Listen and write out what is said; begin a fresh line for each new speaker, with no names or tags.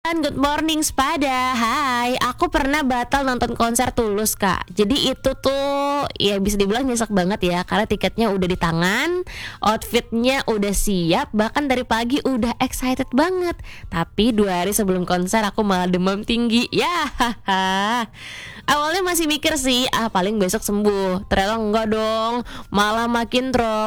Good morning Spada. Hai, aku pernah batal nonton konser Tulus Kak. Jadi itu tuh ya bisa dibilang nyesek banget ya, karena tiketnya udah di tangan, outfitnya udah siap, bahkan dari pagi udah excited banget. Tapi 2 hari sebelum konser aku malah demam tinggi. Ya, haha. Awalnya masih mikir sih, paling besok sembuh. Ternyata enggak dong, malah makin drop.